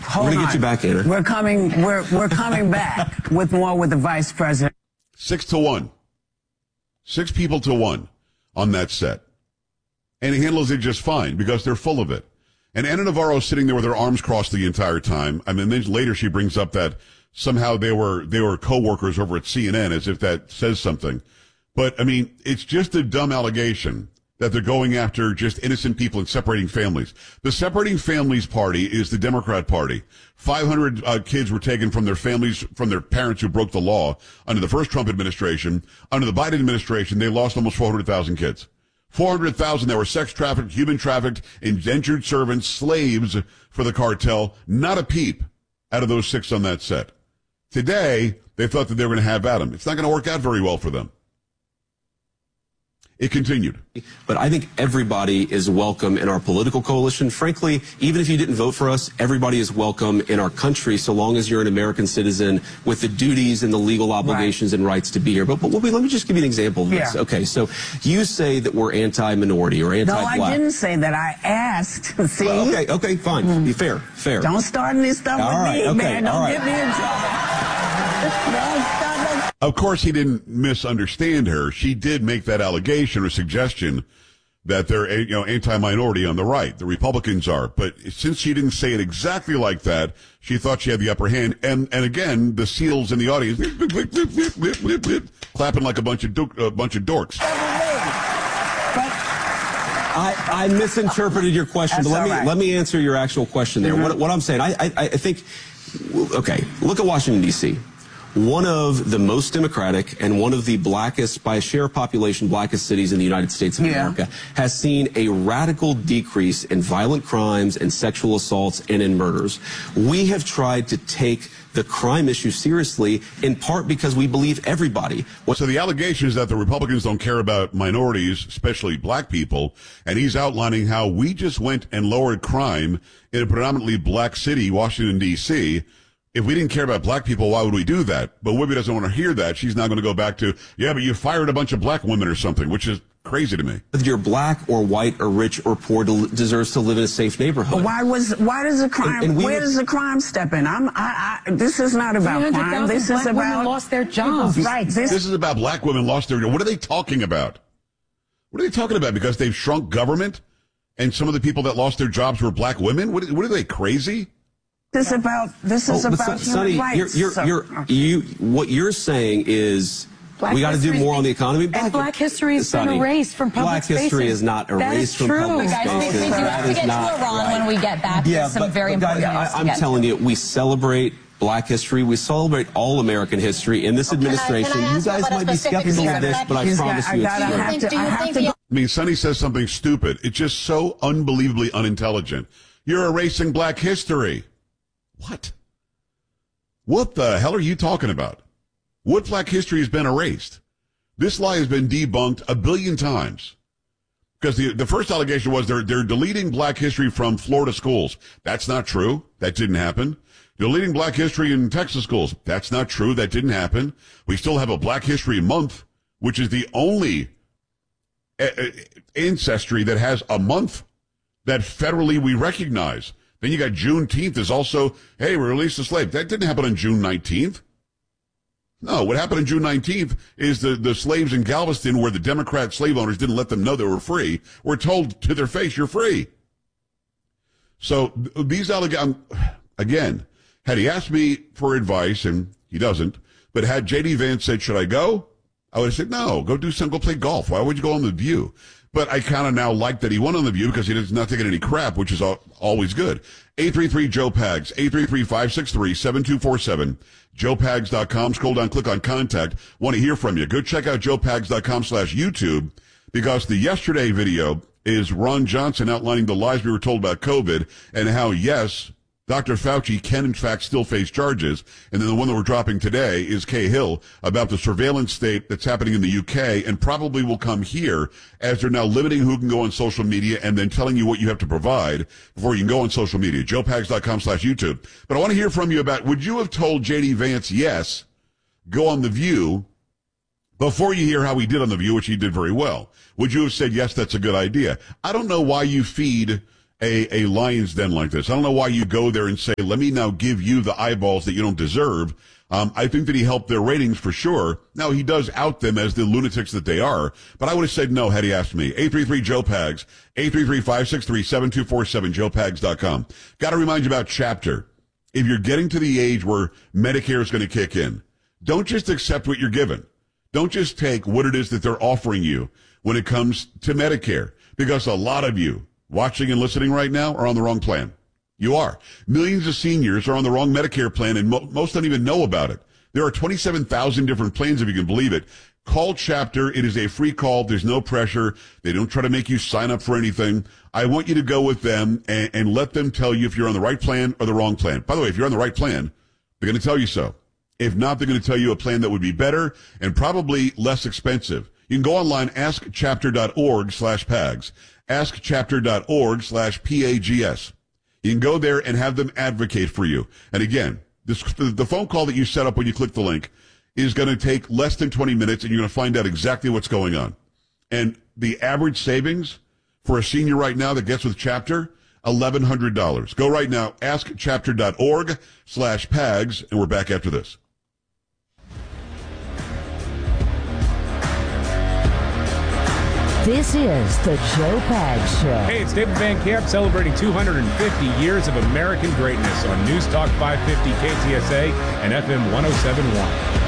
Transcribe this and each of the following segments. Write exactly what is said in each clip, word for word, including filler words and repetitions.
hold We're gonna on. get you back, Anna. We're coming. We're we're coming back with more with the vice president. Six to one. Six people to one on that set. And he handles it just fine because they're full of it. And Anna Navarro sitting there with her arms crossed the entire time. I mean, then later she brings up that somehow they were they were co-workers over at C N N, as if that says something. But, I mean, it's just a dumb allegation that they're going after just innocent people and separating families. The Separating Families Party is the Democrat Party. five hundred uh, kids were taken from their families, from their parents who broke the law under the first Trump administration. Under the Biden administration, they lost almost four hundred thousand kids. four hundred thousand that were sex trafficked, human trafficked, indentured servants, slaves for the cartel. Not a peep out of those six on that set. Today, they thought that they were going to have at them. It's not going to work out very well for them. It continued. But I think everybody is welcome in our political coalition. Frankly, even if you didn't vote for us, everybody is welcome in our country so long as you're an American citizen with the duties and the legal obligations right. and rights to be here. But, but let me just give you an example of this. Yeah. Okay, so you say that we're anti-minority or anti-black. No, I didn't say that. I asked. See? Well, okay, okay, fine. Mm. Be fair, fair. Don't start this stuff all with right, me, okay, man. Don't right. get me in trouble. Don't start. Of course, he didn't misunderstand her. She did make that allegation or suggestion that they're, you know, anti-minority on the right. The Republicans are. But since she didn't say it exactly like that, she thought she had the upper hand. And, and again, the SEALs in the audience clapping like a bunch of, do- a bunch of dorks. I, I misinterpreted your question, That's but let me right. let me answer your actual question there. Mm-hmm. What, what I'm saying, I, I, I think, okay, look at Washington, D C One of the most democratic and one of the blackest, by a share of population, blackest cities in the United States of yeah. America, has seen a radical decrease in violent crimes and sexual assaults and in murders. We have tried to take the crime issue seriously, in part because we believe everybody. So the allegation is that the Republicans don't care about minorities, especially black people, and he's outlining how we just went and lowered crime in a predominantly black city, Washington, D C If we didn't care about black people, why would we do that? But Wibby doesn't want to hear that. She's not going to go back to, yeah, but you fired a bunch of black women or something, which is crazy to me. Whether you're black or white or rich or poor del- deserves to live in a safe neighborhood. But why was why does the crime? And, and we where were, does the crime step in? I'm. I, I, this is not about crime. This is about lost their jobs. Right. This, this is about black women lost their. What are they talking about? What are they talking about? Because they've shrunk government, and some of the people that lost their jobs were black women. What, what are they crazy? This about this is oh, about but, human Sonny, rights. You're, you're, so, you're, you, what you're saying is Black we got to do more on the economy. And Black, black history has Sonny, been erased from public Black spaces. history is not erased that is from true. public Guys, spaces. we, we do That have to is get to not Iran right. when we get back. Yeah, There's some but, very but important guys, news to I, I'm get telling to. you, we celebrate black history. We celebrate all American history. In this Can I- administration, can I you ask you guys about a might be specific skeptical reason of this, that but I he's promise got- you I it's gotta true. have think- to- do you I have think to the- go- I mean, Sonny says something stupid. It's just so unbelievably unintelligent. You're erasing black history. What? What the hell are you talking about? What black history has been erased? This lie has been debunked a billion times. Because the, the first allegation was they're, they're deleting black history from Florida schools. That's not true. That didn't happen. Deleting black history in Texas schools. That's not true. That didn't happen. We still have a Black History Month, which is the only a- a- ancestry that has a month that federally we recognize. Then you got Juneteenth is also, hey, we released the slave. That didn't happen on June nineteenth. No, what happened on June nineteenth is the, the slaves in Galveston, where the Democrat slave owners didn't let them know they were free, were told to their face, you're free. So th- these allegations, again, had he asked me for advice, and he doesn't, but had J D Vance said, should I go? I would have said, no, go do some, go play golf. Why would you go on The View? But I kind of now like that he went on The View because he does not taking any crap, which is all, always good. eight three three, Joe Pags, eight three three, five six three, seven two four seven, joe pags dot com. Scroll down, click on contact. Want to hear from you. Go check out joe pags dot com slash YouTube because the yesterday video is Ron Johnson outlining the lies we were told about COVID and how, yes, Doctor Fauci can, in fact, still face charges. And then the one that we're dropping today is Kay Hill about the surveillance state that's happening in the U K and probably will come here as they're now limiting who can go on social media and then telling you what you have to provide before you can go on social media. joe pags dot com slash YouTube. But I want to hear from you about, would you have told J D Vance, yes, go on The View before you hear how he did on The View, which he did very well? Would you have said, yes, that's a good idea? I don't know why you feed a, a lion's den like this. I don't know why you go there and say, let me now give you the eyeballs that you don't deserve. Um, I think that he helped their ratings for sure. Now, he does out them as the lunatics that they are, but I would have said no had he asked me. eight three three Joe Pags, eight three three, five six three, seven two four seven, joe pags dot com. Got to remind you about Chapter. If you're getting to the age where Medicare is going to kick in, don't just accept what you're given. Don't just take what it is that they're offering you when it comes to Medicare, because a lot of you watching and listening right now are on the wrong plan. You are. Millions of seniors are on the wrong Medicare plan, and mo- most don't even know about it. There are twenty-seven thousand different plans, if you can believe it. Call Chapter. It is a free call. There's no pressure. They don't try to make you sign up for anything. I want you to go with them and, and let them tell you if you're on the right plan or the wrong plan. By the way, if you're on the right plan, they're going to tell you so. If not, they're going to tell you a plan that would be better and probably less expensive. You can go online, askchapter.org slash PAGS, askchapter.org slash P-A-G-S. You can go there and have them advocate for you. And again, this, the phone call that you set up when you click the link is going to take less than twenty minutes, and you're going to find out exactly what's going on. And the average savings for a senior right now that gets with Chapter, eleven hundred dollars. Go right now, askchapter.org slash PAGS, and we're back after this. This is the Joe Pags Show. Hey, it's David Van Camp celebrating two hundred fifty years of American greatness on News Talk five fifty K T S A and F M one oh seven point one.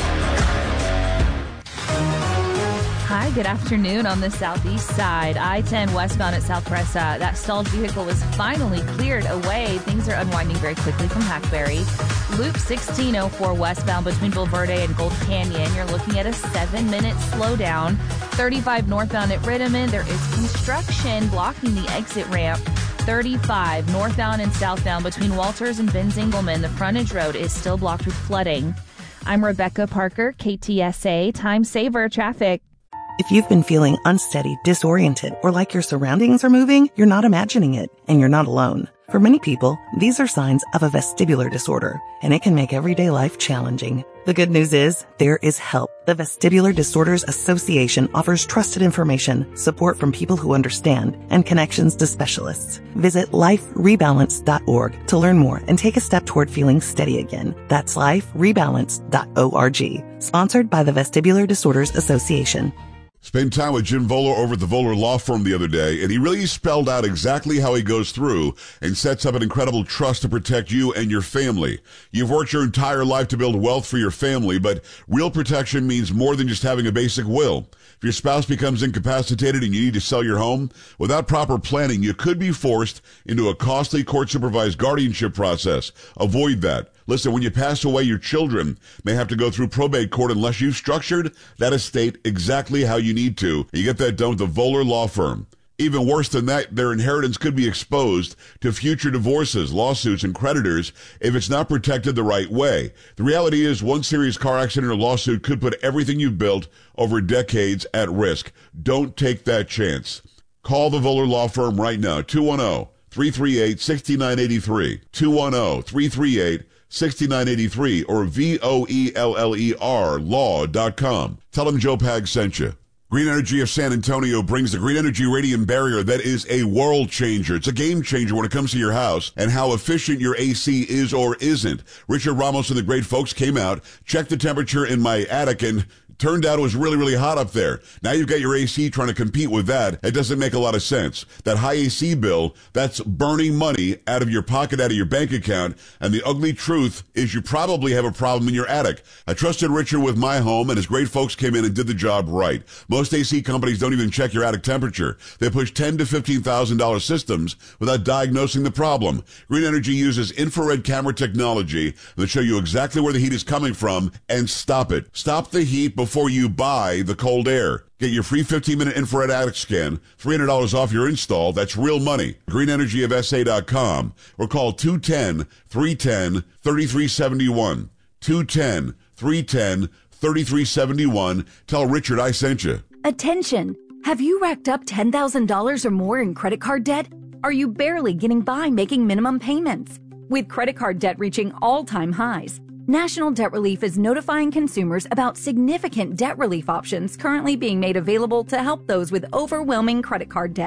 Hi, good afternoon on the southeast side. I ten westbound at South Presa. That stalled vehicle was finally cleared away. Things are unwinding very quickly from Hackberry. Loop sixteen oh four westbound between Bulverde and Gold Canyon. You're looking at a seven-minute slowdown. thirty-five northbound at Rittiman. There is construction blocking the exit ramp. thirty-five northbound and southbound between Walters and Ben Zingelman. The frontage road is still blocked with flooding. I'm Rebecca Parker, K T S A Time Saver Traffic. If you've been feeling unsteady, disoriented, or like your surroundings are moving, you're not imagining it, and you're not alone. For many people, these are signs of a vestibular disorder, and it can make everyday life challenging. The good news is, there is help. The Vestibular Disorders Association offers trusted information, support from people who understand, and connections to specialists. Visit life rebalance dot org to learn more and take a step toward feeling steady again. That's life rebalance dot org. Sponsored by the Vestibular Disorders Association. Spent time with Jim Voller over at the Voller Law Firm the other day, and he really spelled out exactly how he goes through and sets up an incredible trust to protect you and your family. You've worked your entire life to build wealth for your family, but real protection means more than just having a basic will. If your spouse becomes incapacitated and you need to sell your home, without proper planning, you could be forced into a costly court-supervised guardianship process. Avoid that. Listen, when you pass away, your children may have to go through probate court unless you've structured that estate exactly how you need to. You get that done with the Voller Law Firm. Even worse than that, their inheritance could be exposed to future divorces, lawsuits, and creditors if it's not protected the right way. The reality is one serious car accident or lawsuit could put everything you've built over decades at risk. Don't take that chance. Call the Voller Law Firm right now, two one zero, three three eight, six nine eight three, two one zero, three three eight, six nine eight three, or V O E L L E R law dot com. Tell them Joe Pags sent you. Green Energy of San Antonio brings the Green Energy Radiant Barrier that is a world changer. It's a game changer when it comes to your house and how efficient your A C is or isn't. Richard Ramos and the great folks came out, checked the temperature in my attic, and turned out it was really, really hot up there. Now you've got your A C trying to compete with that. It doesn't make a lot of sense. That high A C bill, that's burning money out of your pocket, out of your bank account. And the ugly truth is you probably have a problem in your attic. I trusted Richard with my home, and his great folks came in and did the job right. Most A C companies don't even check your attic temperature. They push ten thousand to fifteen thousand dollars systems without diagnosing the problem. Green Energy uses infrared camera technology that show you exactly where the heat is coming from and stop it. Stop the heat before before you buy the cold air. Get your free fifteen minute infrared attic scan, three hundred dollars off your install. That's real money. green energy of S A dot com or call two one zero, three one zero, three three seven one. two one zero, three one zero, three three seven one. Tell Richard I sent you. Attention! Have you racked up ten thousand dollars or more in credit card debt? Are you barely getting by making minimum payments? With credit card debt reaching all-time highs, National Debt Relief is notifying consumers about significant debt relief options currently being made available to help those with overwhelming credit card debt.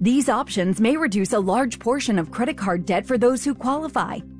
These options may reduce a large portion of credit card debt for those who qualify.